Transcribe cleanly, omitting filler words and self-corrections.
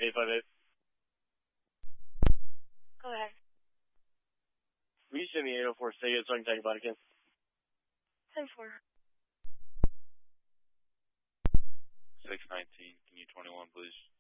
858. Go ahead. Will you send me 804 ticket so I can take a bite again? 10-4. 619, can you 21, please?